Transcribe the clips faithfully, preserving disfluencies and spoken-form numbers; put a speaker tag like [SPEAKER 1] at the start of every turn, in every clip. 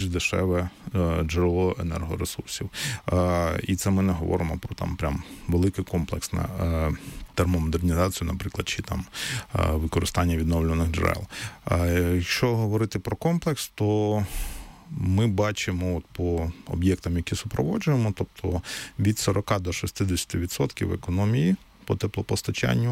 [SPEAKER 1] дешеве джерело енергоресурсів. І це ми не говоримо про там прям велике комплексне термомодернізацію, наприклад, чи там використання відновлюваних джерел. Якщо говорити про комплекс, то ми бачимо от по об'єктам, які супроводжуємо, тобто від сорок до шістдесят відсотків економії по теплопостачанню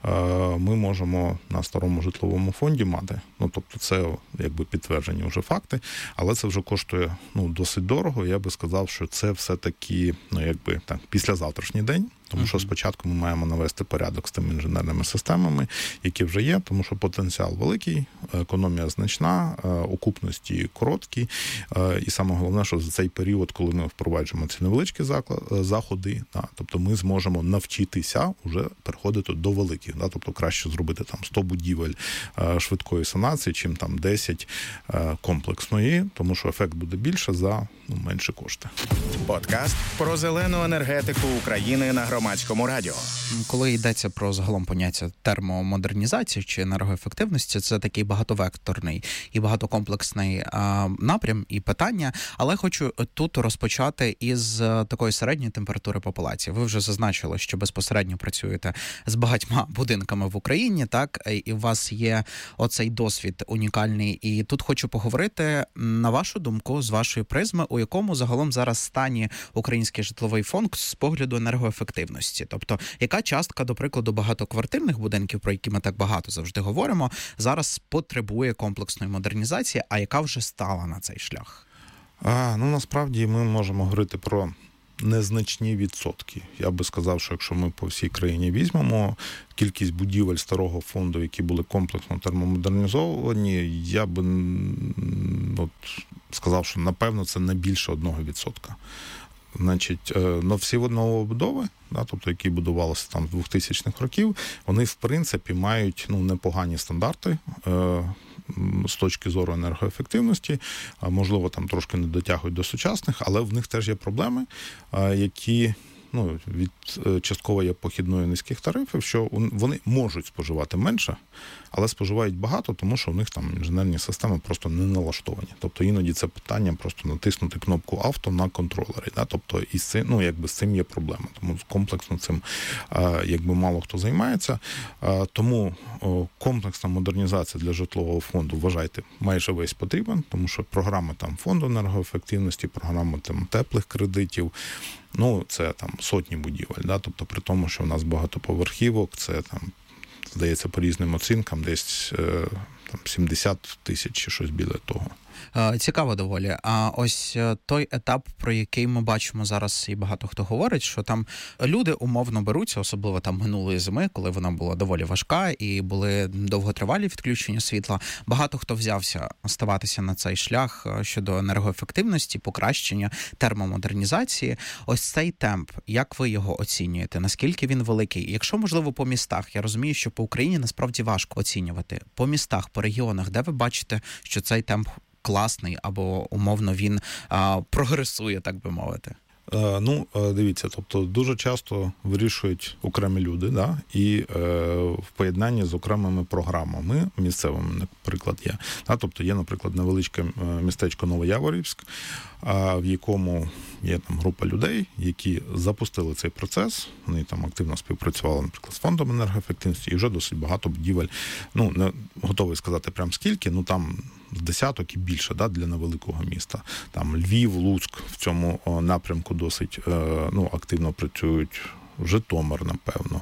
[SPEAKER 1] ми можемо на старому житловому фонді мати. Ну, тобто це якби підтверджені вже факти, але це вже коштує ну, досить дорого. Я би сказав, що це все-таки ну, якби так, післязавтрашній день. Тому що спочатку ми маємо навести порядок з тими інженерними системами, які вже є, тому що потенціал великий, економія значна, окупності короткі. І саме головне, що за цей період, коли ми впроваджуємо ці невеличкі заходи, да, тобто ми зможемо навчитися вже переходити до великих. Да, тобто краще зробити там сто будівель швидкої санації, чим там десять комплексної, тому що ефект буде більше за ну, менші кошти.
[SPEAKER 2] Подкаст про зелену енергетику України на Громадському радіо.
[SPEAKER 3] Коли йдеться про загалом поняття термомодернізації чи енергоефективності, це такий багатовекторний і багатокомплексний а, напрям і питання, але хочу тут розпочати із такої середньої температури популяції. Ви вже зазначили, що безпосередньо працюєте з багатьма будинками в Україні, так, і у вас є оцей досвід унікальний. І тут хочу поговорити, на вашу думку, з вашої призми, у якому загалом зараз стані український житловий фонд з погляду енергоефективності. Тобто, яка частка, до прикладу, багатоквартирних будинків, про які ми так багато завжди говоримо, зараз потребує комплексної модернізації, а яка вже стала на цей шлях?
[SPEAKER 1] А, ну, насправді, ми можемо говорити про незначні відсотки. Я би сказав, що якщо ми по всій країні візьмемо кількість будівель старого фонду, які були комплексно термомодернізовані, я би от, сказав, що напевно це не більше одного відсотка. Значить, ну, всі новобудови, да, тобто, які будувалися там з двохтисячних років, вони, в принципі, мають ну, непогані стандарти е, з точки зору енергоефективності, можливо, там трошки не дотягують до сучасних, але в них теж є проблеми, е, які ну, від частково є похідною низьких тарифів, що вони можуть споживати менше, але споживають багато, тому що у них там інженерні системи просто не налаштовані. Тобто іноді це питання просто натиснути кнопку авто на контролері. Да? Тобто і з цим, ну, якби з цим є проблема. Тому комплексно цим якби мало хто займається. Тому комплексна модернізація для житлового фонду, вважайте, майже весь потрібен, тому що програми там фонду енергоефективності, програми там теплих кредитів, ну, це там сотні будівель, да? Тобто при тому, що у нас багатоповерхівок, це там, здається, по різним оцінкам, десь е, там, сімдесят тисяч чи щось біля того.
[SPEAKER 3] Цікаво доволі. А ось той етап, про який ми бачимо зараз, і багато хто говорить, що там люди умовно беруться, особливо там минулої зими, коли вона була доволі важка і були довготривалі відключення світла. Багато хто взявся ставатися на цей шлях щодо енергоефективності, покращення, термомодернізації. Ось цей темп, як ви його оцінюєте? Наскільки він великий? Якщо, можливо, по містах, я розумію, що по Україні насправді важко оцінювати. По містах, по регіонах, де ви бачите, що цей темп класний, або умовно він а, прогресує, так би мовити?
[SPEAKER 1] Е, ну, дивіться, тобто дуже часто вирішують окремі люди, да, і е, в поєднанні з окремими програмами місцевими, наприклад, є. Да, тобто є, наприклад, невеличке містечко Новояворівськ, а, в якому є там група людей, які запустили цей процес, вони там активно співпрацювали, наприклад, з фондом енергоефективності, і вже досить багато будівель, ну, не готовий сказати прям скільки, ну там з десяток і більше, да, для невеликого міста. Там Львів, Луцьк в цьому напрямку досить ну, активно працюють. Житомир, напевно.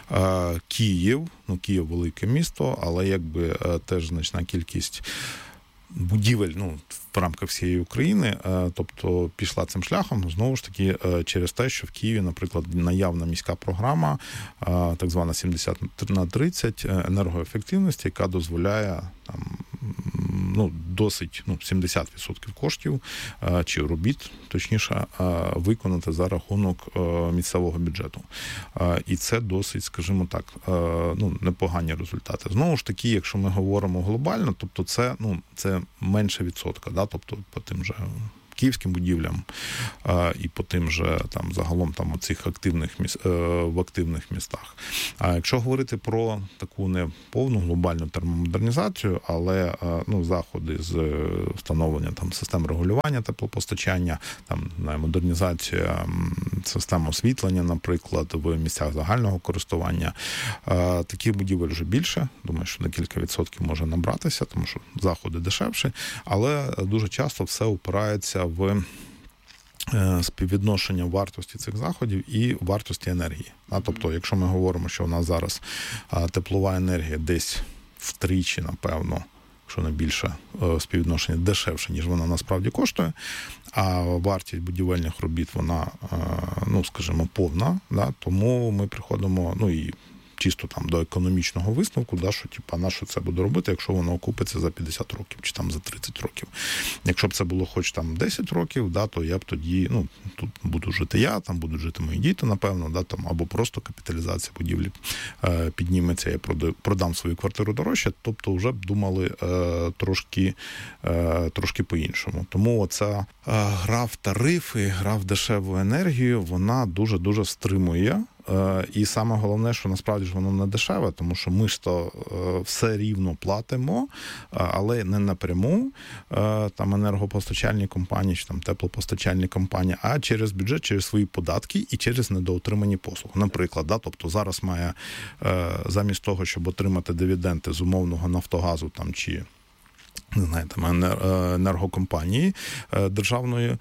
[SPEAKER 1] Київ, ну, Київ велике місто, але якби теж значна кількість будівель, ну, в рамках всієї України, тобто пішла цим шляхом, знову ж таки, через те, що в Києві, наприклад, наявна міська програма, так звана сімдесят на тридцять енергоефективності, яка дозволяє там, ну, досить, ну, сімдесят відсотків коштів чи робіт, точніше, виконати за рахунок місцевого бюджету. І це досить, скажімо так, ну, непогані результати. Знову ж таки, якщо ми говоримо глобально, тобто це, ну, це менше відсотка, да, тобто по тим же київським будівлям і по тим же там загалом там оцих активних міс... в активних містах. А якщо говорити про таку не повну глобальну термомодернізацію, але ну, заходи з встановлення там систем регулювання теплопостачання, там модернізація систем освітлення, наприклад, в місцях загального користування, таких будівель вже більше. Думаю, що на кілька відсотків може набратися, тому що заходи дешевші, але дуже часто все упирається в співвідношення вартості цих заходів і вартості енергії. Тобто, якщо ми говоримо, що у нас зараз теплова енергія десь втричі, напевно, якщо не більше, співвідношення дешевше, ніж вона насправді коштує, а вартість будівельних робіт, вона, ну, скажімо, повна, да, тому ми приходимо, ну, і чисто там до економічного висновку, да, що типа на що це буде робити, якщо воно окупиться за п'ятдесят років чи там за тридцять років. Якщо б це було хоч там десять років, да, то я б тоді, ну, тут буду жити я, там будуть жити мої діти, напевно, да, там, або просто капіталізація будівлі е, підніметься, я продам, продам свою квартиру дорожче, тобто вже б думали е, трошки, е, трошки по-іншому. Тому оця е, гра в тарифи, гра в дешеву енергію, вона дуже-дуже стримує. І саме головне, що насправді ж воно не дешеве, тому що ми ж то все рівно платимо, але не напряму там енергопостачальні компанії чи там теплопостачальні компанії, а через бюджет, через свої податки і через недоотримані послуги. Наприклад, да, тобто зараз має замість того, щоб отримати дивіденди з умовного Нафтогазу там чи не знаю, там енергокомпанії державної,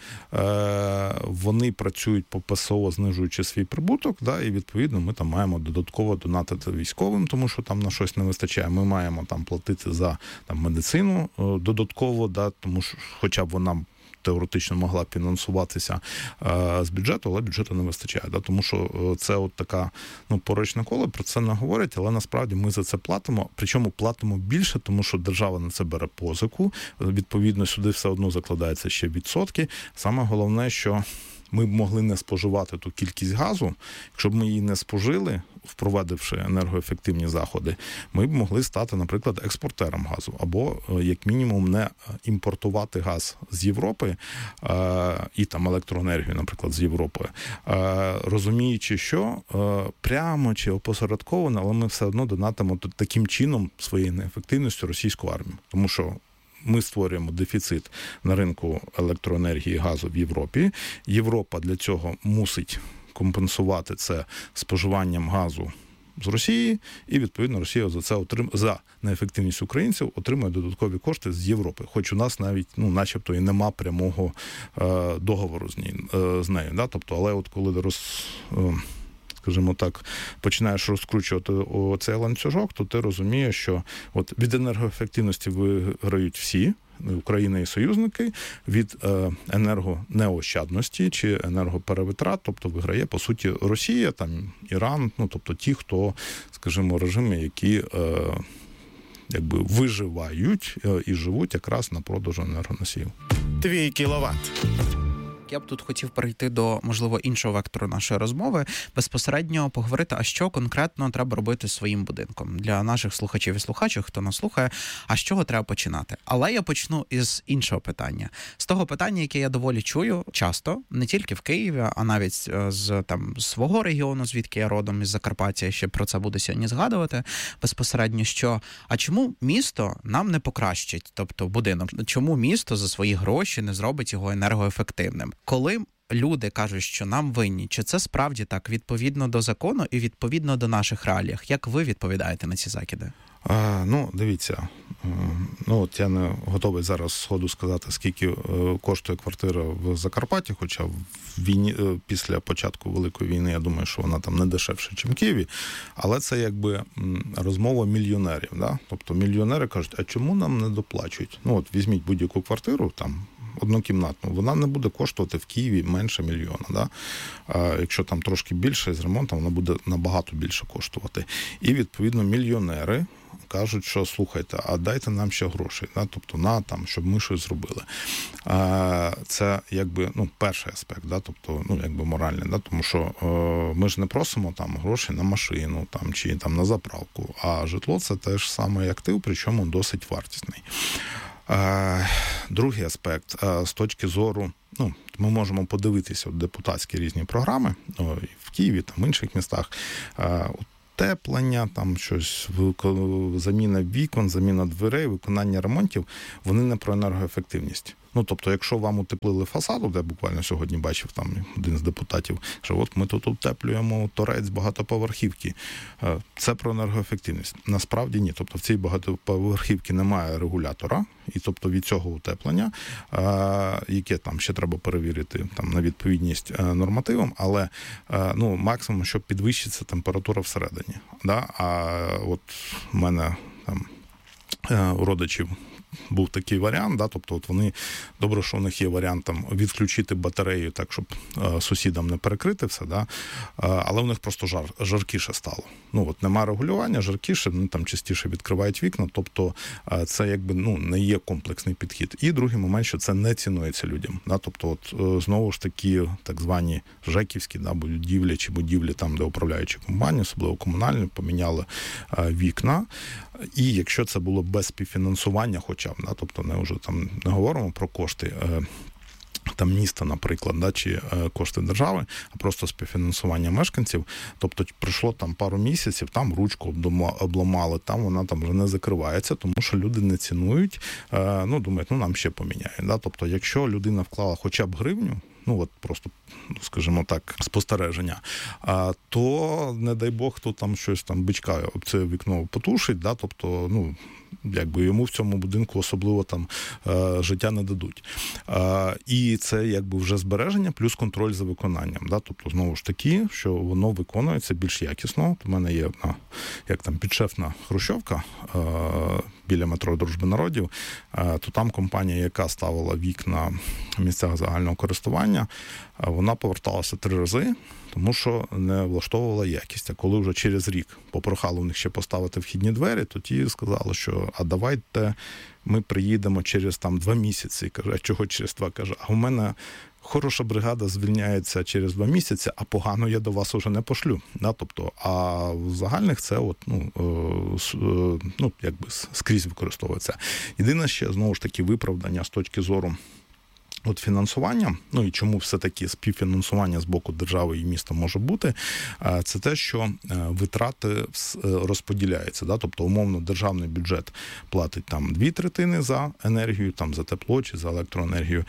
[SPEAKER 1] вони працюють по ПСО, знижуючи свій прибуток, да, і відповідно ми там маємо додатково донатити військовим, тому що там на щось не вистачає. Ми маємо там платити за там медицину додатково, да, тому що хоча б вона теоретично могла б фінансуватися е, з бюджету, але бюджету не вистачає. Да? Тому що це от така, ну, порочне коло, про це не говорять, але насправді ми за це платимо, причому платимо більше, тому що держава на це бере позику, відповідно сюди все одно закладається ще відсотки. Саме головне, що ми б могли не споживати ту кількість газу, якщо б ми її не спожили, впровадивши енергоефективні заходи, ми б могли стати, наприклад, експортером газу, або, як мінімум, не імпортувати газ з Європи е, і там електроенергію, наприклад, з Європи, е, розуміючи, що е, прямо чи опосередковано, але ми все одно донатимо таким чином своєю неефективністю російську армію. Тому що ми створюємо дефіцит на ринку електроенергії і газу в Європі. Європа для цього мусить компенсувати це споживанням газу з Росії, і, відповідно, Росія за це отрим... за неефективність українців отримує додаткові кошти з Європи. Хоч у нас навіть, ну, начебто, і нема прямого е, договору з, ній, е, з нею. Да? Тобто, але от коли роз... Е, скажімо так, починаєш розкручувати цей ланцюжок, то ти розумієш, що от від енергоефективності виграють всі, Україна і союзники, від е, енергонеощадності чи енергоперевитрат, тобто виграє, по суті, Росія, там, Іран, ну, тобто ті, хто, скажімо, режими, які е, якби виживають е, і живуть якраз на продажу енергоносіїв.
[SPEAKER 2] Твій кіловат.
[SPEAKER 3] Я б тут хотів перейти до, можливо, іншого вектору нашої розмови, безпосередньо поговорити, а що конкретно треба робити своїм будинком. Для наших слухачів і слухачів, хто нас слухає, а з чого треба починати? Але я почну із іншого питання. З того питання, яке я доволі чую часто, не тільки в Києві, а навіть з там свого регіону, звідки я родом, із Закарпаття, ще про це буду сьогодні згадувати, безпосередньо, що, а чому місто нам не покращить, тобто будинок, чому місто за свої гроші не зробить його енергоефективним? Коли люди кажуть, що нам винні, чи це справді так, відповідно до закону і відповідно до наших реалій? Як ви відповідаєте на ці закиди?
[SPEAKER 1] А, ну, дивіться, ну, от я не готовий зараз сходу сказати, скільки коштує квартира в Закарпатті, хоча в війні, після початку Великої війни, я думаю, що вона там не дешевше, ніж в Києві, але це якби розмова мільйонерів, да? Тобто мільйонери кажуть, а чому нам не доплачують? Ну, от візьміть будь-яку квартиру, там, однокімнатну, вона не буде коштувати в Києві менше мільйона. Да? А якщо там трошки більше з ремонтом, вона буде набагато більше коштувати. І, відповідно, мільйонери кажуть, що слухайте, а дайте нам ще грошей, да? Тобто на там, щоб ми щось зробили. А, це якби, ну, перший аспект, да? Тобто, ну, якби моральний, да? Тому що е, ми ж не просимо там гроші на машину там, чи там на заправку, а житло це теж самий актив, причому досить вартісний. Другий аспект, з точки зору, ну, ми можемо подивитися от депутатські різні програми, ну, і в Києві, там в інших містах, утеплення, там щось, заміна вікон, заміна дверей, виконання ремонтів, вони не про енергоефективність. Ну, тобто, якщо вам утеплили фасаду, де буквально сьогодні бачив там один з депутатів, що от ми тут утеплюємо торець багатоповерхівки, це про енергоефективність. Насправді ні. Тобто в цій багатоповерхівці немає регулятора, і тобто від цього утеплення, яке там ще треба перевірити там на відповідність нормативам, але ну, максимум, щоб підвищиться температура всередині. Да? А от у мене там у родичів був такий варіант, да, тобто от вони, добре, що у них є варіант там відключити батарею так, щоб е, сусідам не перекрити все, да, е, але у них просто жар, жаркіше стало. Ну, от нема регулювання, жаркіше, вони там частіше відкривають вікна, тобто е, це якби, ну, не є комплексний підхід. І другий момент, що це не цінується людям, да, тобто от е, знову ж таки так звані жеківські, да, будівлі чи будівлі там, де управляючі компанії, особливо комунальні, поміняли е, вікна. І якщо це було без співфінансування, хоча б, да, тобто не вже там не говоримо про кошти е, там міста, наприклад, да, чи е, кошти держави, а просто співфінансування мешканців, тобто пройшло там пару місяців, там ручку обламали, там вона там вже не закривається, тому що люди не цінують, е, ну, думають, ну, нам ще поміняють. Да? Тобто, якщо людина вклала хоча б гривню, ну, от просто, скажімо так, спостереження, а, то, не дай Бог, хто там щось там бичка об це вікно потушить, да, тобто, ну, якби йому в цьому будинку особливо там е, життя не дадуть. Е, і це якби вже збереження плюс контроль за виконанням, да, тобто, знову ж таки, що воно виконується більш якісно. У мене є одна, як там, підшефна хрущовка е, біля метро Дружби народів, е, то там компанія, яка ставила вікна в місцях загального користування, е, вона поверталася три рази, тому що не влаштовувала якість. А коли вже через рік попрохали у них ще поставити вхідні двері, то ті сказали, що а давайте ми приїдемо через там два місяці. Каже, а чого через два? Каже, а у мене хороша бригада звільняється через два місяці, а погано я до вас уже не пошлю. Да? Тобто, а в загальних це от, ну, е, ну, якби скрізь використовується. Єдине ще, знову ж таки, виправдання з точки зору от фінансування, ну і чому все-таки співфінансування з боку держави і міста може бути, це те, що витрати розподіляються. Да? Тобто, умовно, державний бюджет платить там дві третини за енергію, там за тепло чи за електроенергію,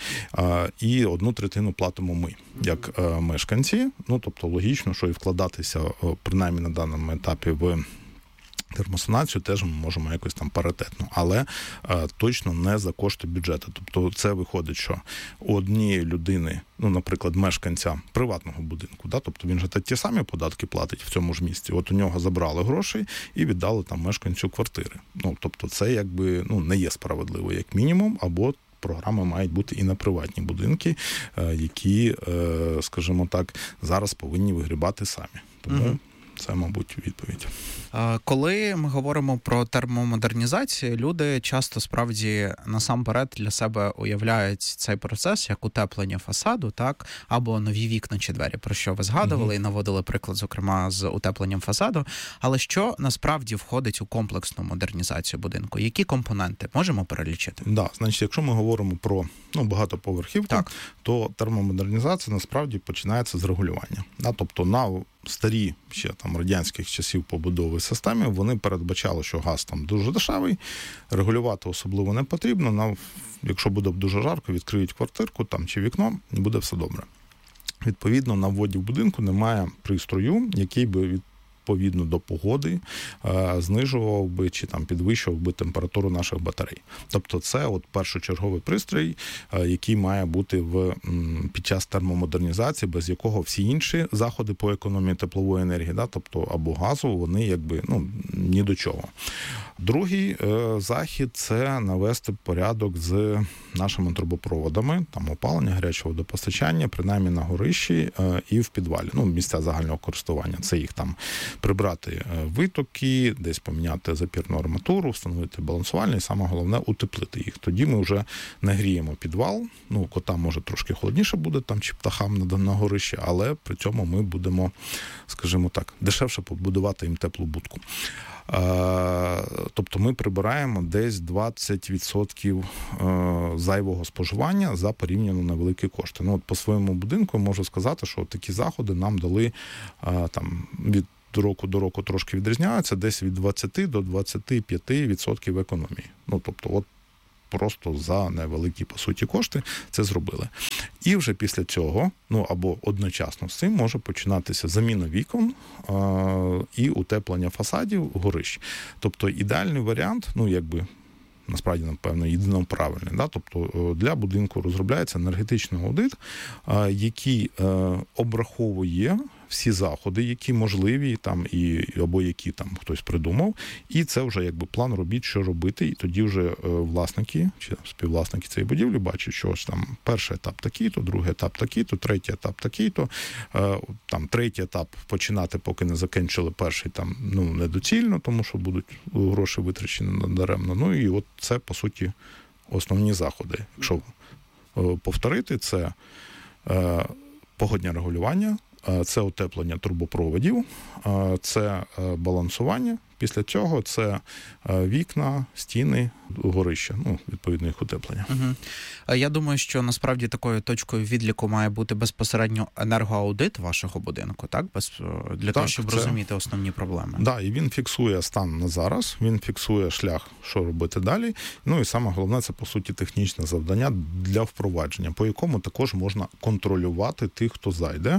[SPEAKER 1] і одну третину платимо ми, як мешканці. Ну, тобто, логічно, що і вкладатися, принаймні на даному етапі, в термосанацію теж ми можемо якось там паритетно, але е, точно не за кошти бюджету. Тобто це виходить, що у однієї людини, ну, наприклад, мешканця приватного будинку, да, тобто він же та ті самі податки платить в цьому ж місці. От у нього забрали гроші і віддали там мешканцю квартири. Ну, тобто це якби, ну, не є справедливо як мінімум, або програми мають бути і на приватні будинки, е, які, е, скажімо так, зараз повинні вигрібати самі. Тому mm-hmm. це, мабуть, відповідь.
[SPEAKER 3] Коли ми говоримо про термомодернізацію, люди часто справді насамперед для себе уявляють цей процес як утеплення фасаду, так, або нові вікна чи двері, про що ви згадували, mm-hmm. і наводили приклад, зокрема, з утепленням фасаду. Але що насправді входить у комплексну модернізацію будинку? Які компоненти можемо перелічити?
[SPEAKER 1] Да, значить, якщо ми говоримо про, ну, багатоповерхівку,
[SPEAKER 3] так,
[SPEAKER 1] то термомодернізація насправді починається з регулювання. Да, тобто на старі ще там радянських часів побудови системи, вони передбачали, що газ там дуже дешевий, регулювати особливо не потрібно, на, якщо буде дуже жарко, відкриють квартирку там чи вікно, і буде все добре. Відповідно, на вводі в будинку немає пристрою, який би від відповідно до погоди, знижував би чи там підвищував би температуру наших батарей. Тобто це от першочерговий пристрій, який має бути в, під час термомодернізації, без якого всі інші заходи по економії теплової енергії, да, тобто або газу, вони якби, ну, ні до чого. Другий е, захід – це навести порядок з нашими трубопроводами, там опалення, гарячого водопостачання, принаймні на горищі е, і в підвалі, ну, місця загального користування. Це їх там прибрати витоки, десь поміняти запірну арматуру, встановити балансувальні, і саме головне утеплити їх. Тоді ми вже не гріємо підвал. Ну, котам може трошки холодніше буде, там чи птахам на, на горищі, але при цьому ми будемо, скажімо так, дешевше побудувати їм теплу будку. Тобто ми прибираємо десь двадцять відсотків зайвого споживання за порівняно невеликі кошти. Ну, от по своєму будинку можу сказати, що такі заходи нам дали там від року до року трошки відрізняються, десь від двадцять до двадцять п'ять відсотків економії. Ну, тобто, от просто за невеликі, по суті, кошти це зробили. І вже після цього, ну, або одночасно з цим, може починатися заміна вікон а, і утеплення фасадів горищ. Тобто ідеальний варіант, ну, якби, насправді, напевно, єдино правильний. Да? Тобто для будинку розробляється енергетичний аудит, а, який а, обраховує всі заходи, які можливі, там, і, або які там хтось придумав, і це вже якби план робіт, що робити, і тоді вже е, власники, чи співвласники цієї будівлі бачать, що ось там перший етап такий-то, другий етап такий-то, третій етап такий-то, е, там третій етап починати, поки не закінчили перший, там, ну, недоцільно, тому що будуть гроші витрачені надаремно. Ну, і от це, по суті, основні заходи. Якщо е, повторити, це е, погодне регулювання, це утеплення трубопроводів, це балансування. Після цього це вікна, стіни, горища, ну, відповідно, їх утеплення.
[SPEAKER 3] Угу. Я думаю, що насправді такою точкою відліку має бути безпосередньо енергоаудит вашого будинку, так? Без, для так, того, щоб це... розуміти основні проблеми. Так,
[SPEAKER 1] да, і він фіксує стан на зараз, він фіксує шлях, що робити далі. Ну і саме головне, це, по суті, технічне завдання для впровадження, по якому також можна контролювати тих, хто зайде,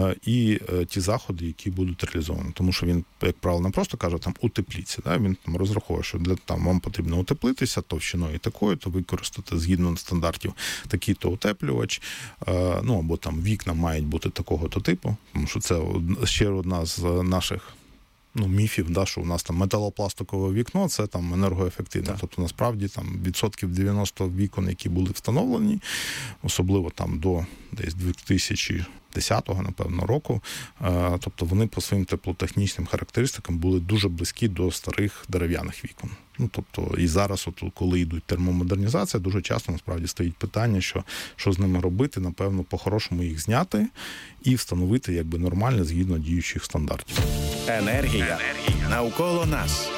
[SPEAKER 1] і ті заходи, які будуть реалізовані. Тому що він, як правило, не просто каже, там, утепліться. Да? Він там розраховує, що для там вам потрібно утеплитися товщиною такою, то використати згідно стандартів такий-то утеплювач, е, ну або там вікна мають бути такого-то типу, тому що це ще одна з наших ну, міфів, да, що у нас там металопластикове вікно, це там енергоефективне. Так. Тобто, насправді, там відсотків дев'яносто вікон, які були встановлені, особливо там до десь дві тисячі десятого, напевно, року, тобто вони по своїм теплотехнічним характеристикам були дуже близькі до старих дерев'яних вікон. Ну, тобто, і зараз, от, коли йдуть термомодернізація, дуже часто, насправді, стоїть питання, що, що з ними робити, напевно, по-хорошому їх зняти і встановити, якби, нормально, згідно діючих стандартів.
[SPEAKER 2] Енергія. Енергія. Навколо нас.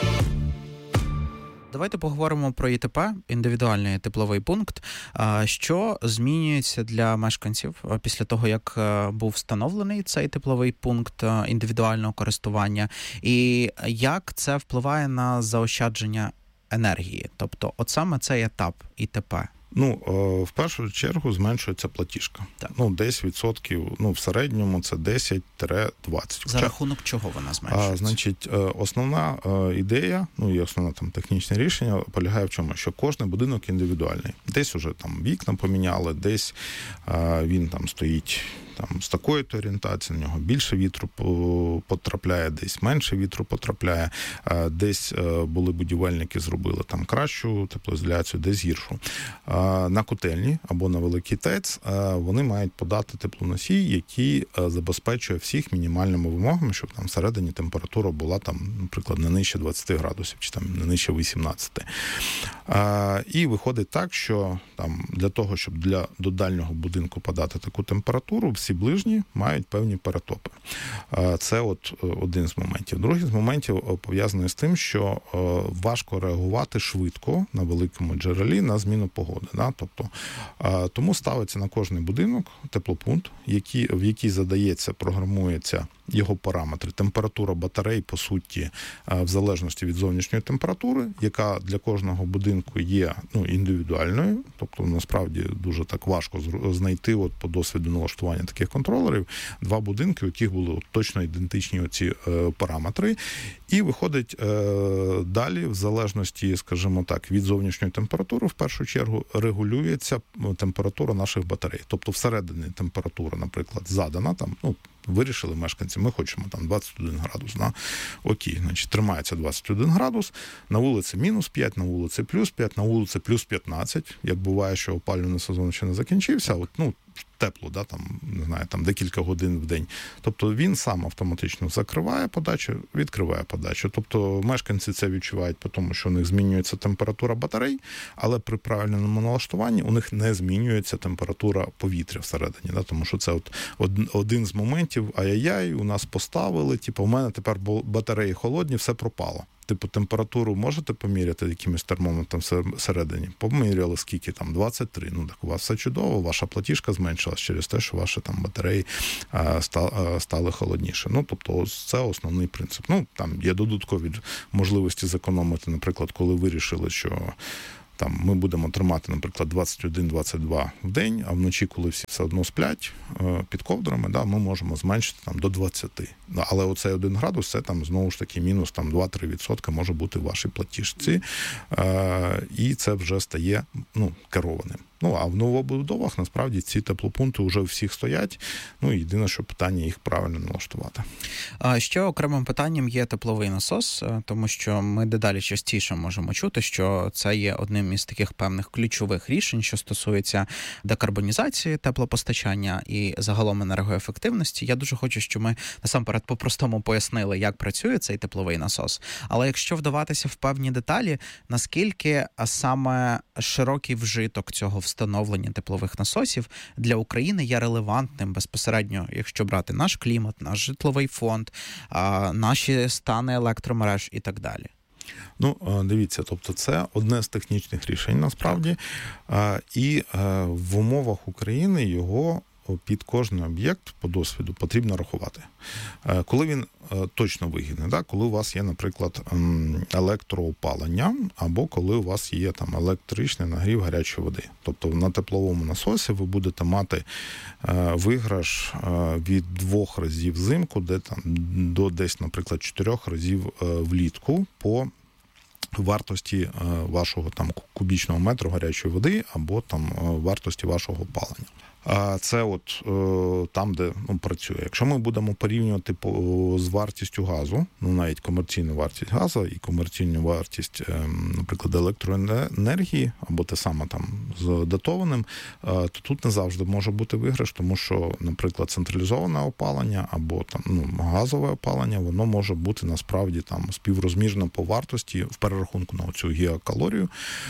[SPEAKER 3] Давайте поговоримо про ІТП, індивідуальний тепловий пункт. Що змінюється для мешканців після того, як був встановлений цей тепловий пункт індивідуального користування, і як це впливає на заощадження енергії? Тобто, от саме цей етап ІТП.
[SPEAKER 1] Ну, в першу чергу зменшується платіжка. Так. Ну, десь відсотків, ну, в середньому це десять-двадцять.
[SPEAKER 3] За рахунок чого вона зменшується?
[SPEAKER 1] А, значить, основна ідея, ну, і основне там технічне рішення полягає в чому? Що кожен будинок індивідуальний. Десь уже там вікна поміняли, десь а, він там стоїть там з такої-то орієнтації, на нього більше вітру потрапляє, десь менше вітру потрапляє, десь були будівельники, зробили там кращу теплоізоляцію, десь гіршу. На котельні або на великий ТЕЦ вони мають подати теплоносій, який забезпечує всіх мінімальними вимогами, щоб там всередині температура була там, наприклад, не нижче двадцять градусів, чи там не нижче вісімнадцять. І виходить так, що там для того, щоб для до дальнього будинку подати таку температуру, всі ближні мають певні перетопи. Це от один з моментів. Другий з моментів пов'язаний з тим, що важко реагувати швидко на великому джерелі на зміну погоди. Да? Тобто, тому ставиться на кожний будинок теплопункт, який, в який задається, програмується його параметри. Температура батарей, по суті, в залежності від зовнішньої температури, яка для кожного будинку є ну, індивідуальною. Тобто, насправді, дуже так важко знайти от, по досвіду налаштування таких контролерів два будинки, у яких були от, точно ідентичні оці е, параметри. І виходить е, далі, в залежності, скажімо так, від зовнішньої температури, в першу чергу, регулюється температура наших батарей. Тобто, всередині температура, наприклад, задана, там, ну, вирішили мешканці, ми хочемо там двадцять один градус. Да? Окей, значить, тримається двадцять один градус, на вулиці мінус п'ять, на вулиці плюс п'ять, на вулиці плюс п'ятнадцять. Як буває, що опалювальний сезон ще не закінчився, от, ну, тепло, да, там, не знаю, там декілька годин в день. Тобто він сам автоматично закриває подачу, відкриває подачу. Тобто мешканці це відчувають по тому, що у них змінюється температура батарей, але при правильному налаштуванні у них не змінюється температура повітря всередині. Да, тому що це от один з моментів, ай-яй-яй, у нас поставили, типу, у мене тепер батареї холодні, все пропало. Типу, температуру можете поміряти якимось термометром всередині? Поміряли скільки там? двадцять три. Ну, так у вас все чудово, ваша платіжка зменшилась через те, що ваші там батареї а, стали, стали холодніше. Ну, тобто, це основний принцип. Ну, там є додаткові можливості зекономити, наприклад, коли вирішили, що там ми будемо тримати, наприклад, двадцять один - двадцять два в день, а вночі, коли всі все одно сплять під ковдрами, да, ми можемо зменшити там до двадцяти. Але оцей один градус, це там знову ж таки мінус там два-три відсотки може бути в вашій платіжці. І це вже стає, ну, керованим. Ну, а в новобудовах, насправді, ці теплопункти вже всіх стоять. Ну, єдине, що питання їх правильно налаштувати.
[SPEAKER 3] А ще окремим питанням є тепловий насос, тому що ми дедалі частіше можемо чути, що це є одним із таких певних ключових рішень, що стосується декарбонізації теплопостачання і загалом енергоефективності. Я дуже хочу, щоб ми насамперед по-простому пояснили, як працює цей тепловий насос. Але якщо вдаватися в певні деталі, наскільки саме широкий вжиток цього встановлення теплових насосів для України є релевантним безпосередньо, якщо брати наш клімат, наш житловий фонд, наші стани електромереж і так далі.
[SPEAKER 1] Ну, дивіться, тобто це одне з технічних рішень, насправді, і в умовах України його під кожний об'єкт по досвіду потрібно рахувати. Коли він точно вигідний, да? Коли у вас є, наприклад, електроопалення, або коли у вас є там електричний нагрів гарячої води. Тобто на тепловому насосі ви будете мати виграш від двох разів взимку, де там до десь, наприклад, чотирьох разів влітку по вартості вашого там кубічного метру гарячої води або там вартості вашого опалення. Це от там, де, ну, працює. Якщо ми будемо порівнювати по, з вартістю газу, ну, навіть комерційну вартість газу і комерційну вартість, наприклад, електроенергії, або те саме там з датованим, то тут не завжди може бути виграш, тому що, наприклад, централізоване опалення або там, ну, газове опалення, воно може бути насправді там співрозмірно по вартості в перерахунку на цю гігакалорію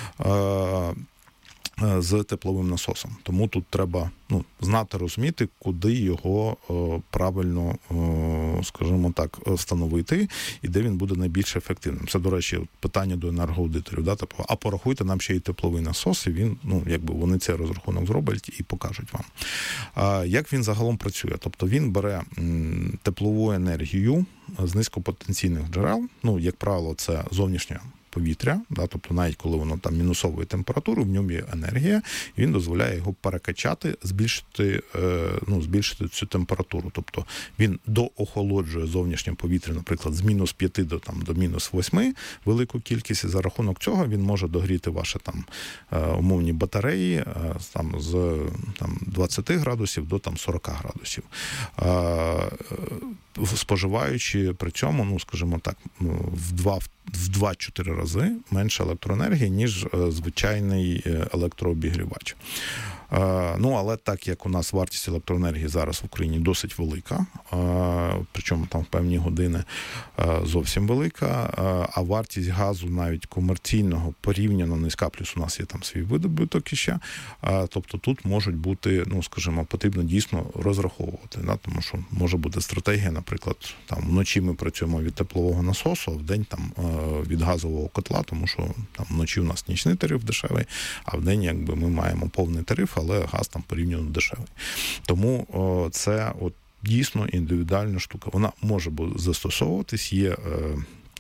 [SPEAKER 1] з тепловим насосом. Тому тут треба, ну, знати, розуміти, куди його о, правильно, о, скажімо так, встановити і де він буде найбільш ефективним. Це, до речі, питання до енергоаудиторів. Да? Тобто, а порахуйте нам ще й тепловий насос, і він, ну, якби вони цей розрахунок зроблять і покажуть вам. А як він загалом працює? Тобто він бере м, теплову енергію з низькопотенційних джерел, ну, як правило, це зовнішня повітря, да, тобто навіть коли воно там мінусової температури, в ньому є енергія, і він дозволяє його перекачати, збільшити, е, ну, збільшити цю температуру. Тобто він доохолоджує зовнішнє повітря, наприклад, з мінус п'яти до, там, до мінус восьми велику кількість, і за рахунок цього він може догріти ваші там умовні батареї е, там, з там, двадцяти градусів до там, сорока градусів. Е, споживаючи при цьому, ну, скажімо так, в два в два-чотири рази менше електроенергії, ніж звичайний електрообігрівач. Ну, але так як у нас вартість електроенергії зараз в Україні досить велика, причому там в певні години зовсім велика, а вартість газу навіть комерційного порівняно низька, плюс у нас є там свій видобуток іще, тобто тут можуть бути, ну, скажімо, потрібно дійсно розраховувати, да? Тому що може бути стратегія, наприклад, там вночі ми працюємо від теплового насосу, а вдень там від газового котла, тому що там вночі у нас нічний тариф дешевий, а вдень якби ми маємо повний тариф, але газ там порівняно дешевий. Тому о, це от дійсно індивідуальна штука. Вона може застосовуватись, є, е,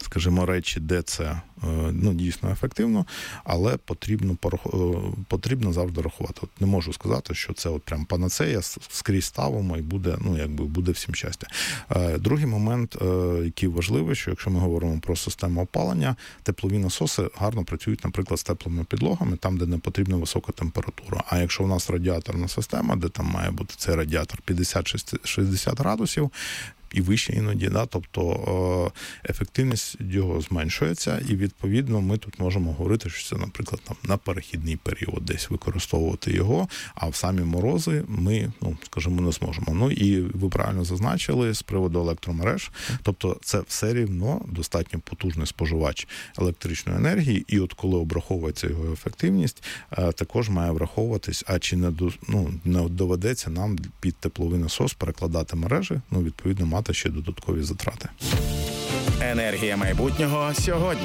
[SPEAKER 1] скажімо, речі, де це ну, дійсно ефективно, але потрібно, потрібно завжди рахувати. От не можу сказати, що це от прям панацея, скрізь ставимо і буде, ну, якби буде всім щастя. Другий момент, який важливий, що якщо ми говоримо про систему опалення, теплові насоси гарно працюють, наприклад, з теплими підлогами, там, де не потрібна висока температура. А якщо у нас радіаторна система, де там має бути цей радіатор п'ятдесят шістдесят градусів, і вище іноді, да, тобто ефективність його зменшується, і відповідно ми тут можемо говорити, що це, наприклад, там на перехідний період десь використовувати його, а в самі морози ми, ну, скажімо, не зможемо. Ну і ви правильно зазначили з приводу електромереж, тобто це все рівно достатньо потужний споживач електричної енергії, і от коли обраховується його ефективність, також має враховуватись, а чи не, ну, не доведеться нам під тепловий насос перекладати мережі, ну, відповідно, мати ще додаткові затрати.
[SPEAKER 2] Енергія майбутнього сьогодні.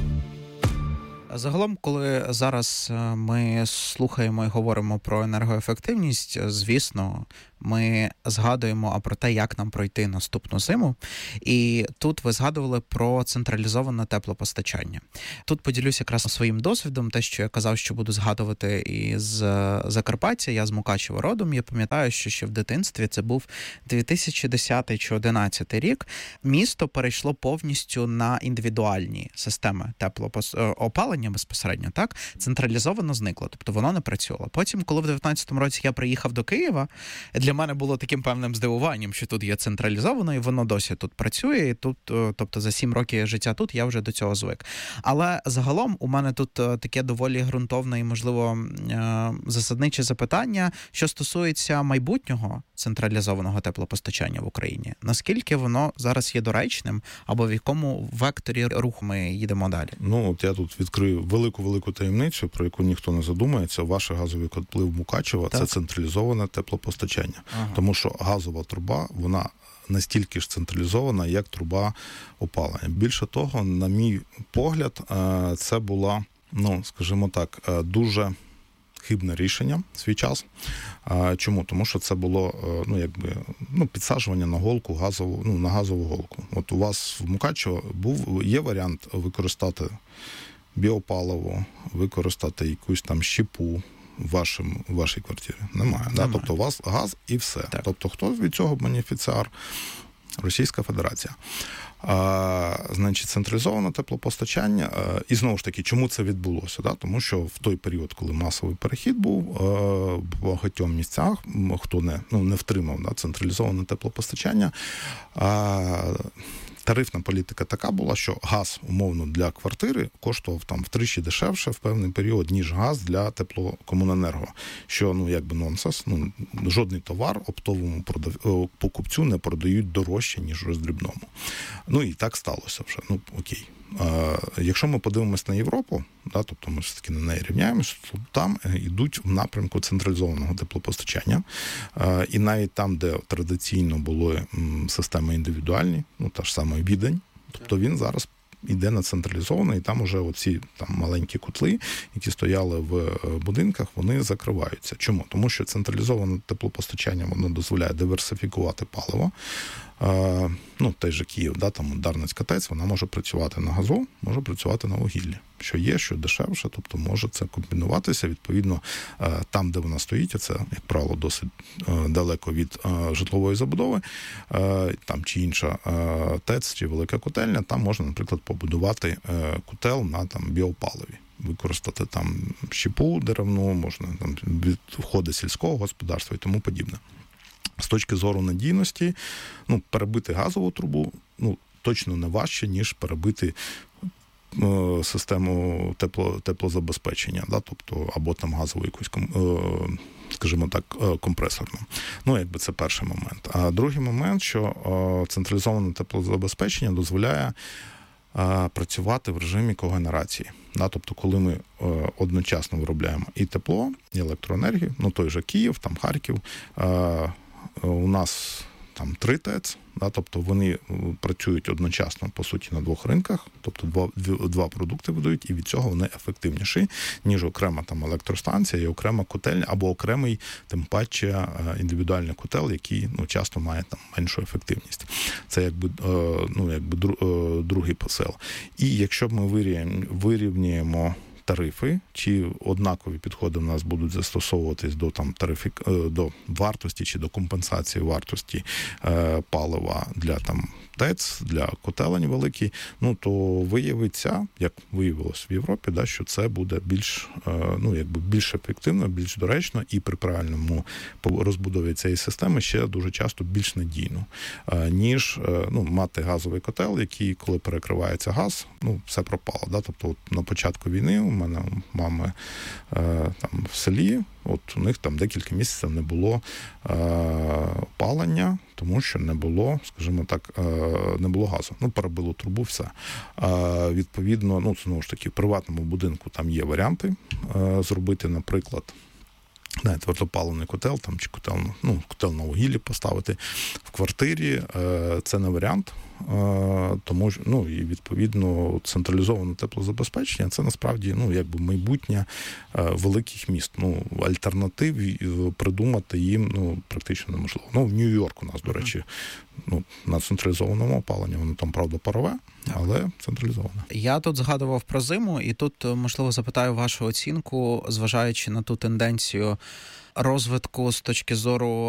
[SPEAKER 3] Загалом, коли зараз ми слухаємо і говоримо про енергоефективність, звісно, ми згадуємо а про те, як нам пройти наступну зиму. І тут ви згадували про централізоване теплопостачання. Тут поділюся якраз своїм досвідом, те, що я казав, що буду згадувати із Закарпаття, я з Мукачева родом. Я пам'ятаю, що ще в дитинстві, це був дві тисячі десятий чи одинадцятий рік, місто перейшло повністю на індивідуальні системи теплоопалення безпосередньо, так? Централізовано зникло, тобто воно не працювало. Потім, коли в дев'ятнадцятому році я приїхав до Києва, для мене було таким певним здивуванням, що тут є централізовано, і воно досі тут працює, і тут, тобто за сім років життя тут я вже до цього звик. Але загалом у мене тут таке доволі ґрунтовне і, можливо, засадниче запитання, що стосується майбутнього централізованого теплопостачання в Україні. Наскільки воно зараз є доречним, або в якому векторі руху ми їдемо далі?
[SPEAKER 1] Ну, от я тут відкрию велику-велику таємницю, про яку ніхто не задумається. Ваші газові котли в Мукачево – це централізоване теплопостачання. Ага. Тому що газова труба, вона настільки ж централізована, як труба опалення. Більше того, на мій погляд, це була, ну, скажімо так, дуже хибне рішення в свій час. Чому? Тому що це було, ну, якби, ну, підсаджування на голку, газову, ну, на газову голку. От у вас в Мукачево був, є варіант використати біопаливо, використати якусь там щепу в вашому, в вашій квартирі. Немає. Немає. Да? Тобто у вас газ і все. Так. Тобто хто від цього бенефіціар? Російська Федерація. А, значить, централізоване теплопостачання. А, і знову ж таки, чому це відбулося? Да? Тому що в той період, коли масовий перехід був, а, в багатьох місцях, хто не, ну, не втримав, да, централізоване теплопостачання, а, тарифна політика така була, що газ, умовно, для квартири коштував там втричі дешевше в певний період, ніж газ для теплокомуненерго. Що, ну, якби нонсенс, ну, жодний товар оптовому продав... покупцю не продають дорожче, ніж роздрібному. Ну, і так сталося вже. Ну, окей. А, якщо ми подивимося на Європу, да, тобто ми все-таки на неї рівняємося, то там йдуть в напрямку централізованого теплопостачання. А, і навіть там, де традиційно були м, системи індивідуальні, ну, та ж саме Відень, тобто він зараз іде на централізоване, і там уже оці там маленькі котли, які стояли в будинках, вони закриваються. Чому? Тому що централізоване теплопостачання, воно дозволяє диверсифікувати паливо. Е, ну, той же Київ, да, там Дарницька ТЕЦ, вона може працювати на газу, може працювати на вугіллі. Що є, що дешевше, тобто може це комбінуватися. Відповідно, е, там, де вона стоїть, а це, як правило, досить е, далеко від е, житлової забудови, е, там чи інша е, ТЕЦ, чи велика котельня, там можна, наприклад, побудувати е, котел на там біопаливі. Використати там щепу деревну, можна там відходи сільського господарства і тому подібне. З точки зору надійності, ну, перебити газову трубу, ну, точно не важче, ніж перебити е, систему тепло, теплозабезпечення, да, тобто, або там газову якусь, е, скажімо так, е, компресорну. Ну, якби це перший момент. А другий момент, що е, централізоване теплозабезпечення дозволяє е, працювати в режимі когенерації. Да, тобто, коли ми е, одночасно виробляємо і тепло, і електроенергію, ну, той же Київ, там Харків, е, у нас там три ТЕЦ, да, тобто вони працюють одночасно, по суті, на двох ринках, тобто два, два продукти видають, і від цього вони ефективніші, ніж окрема там електростанція і окрема котельня, або окремий, тим паче, індивідуальний котел, який, ну, часто має там меншу ефективність. Це якби, ну, якби другий посил. І якщо ми вирівнюємо тарифи, чи однакові підходи в нас будуть застосовуватись до там тарифи, до вартості чи до компенсації вартості е, палива для там ТЕЦ, для котелень великий, ну то виявиться, як виявилось в Європі, да, що це буде більш, е, ну якби більш ефективно, більш доречно, і при правильному розбудові цієї системи ще дуже часто більш надійно, е, ніж е, ну, мати газовий котел, який, коли перекривається газ, ну все пропало. Да? Тобто от на початку війни у мене мами е, там в селі, от у них там декілька місяців не було е, опалення, тому що не було, скажімо так, е, не було газу. Ну, перебило трубу, все. Е, відповідно, ну, знову ж таки, в приватному будинку там є варіанти е, зробити, наприклад, не, твердопаливний котел, там, чи котел, ну, котел на вугіллі поставити в квартирі, е, це не варіант. Тому ж, ну, і відповідно централізоване теплозабезпечення це насправді, ну, якби майбутнє великих міст. Ну, альтернатив придумати їм, ну, практично неможливо. Ну, в Нью-Йорку у нас, до речі, ну, на централізованому опаленні, воно там, правда, парове, але централізоване.
[SPEAKER 3] Я тут згадував про зиму, і тут, можливо, запитаю вашу оцінку, зважаючи на ту тенденцію розвитку з точки зору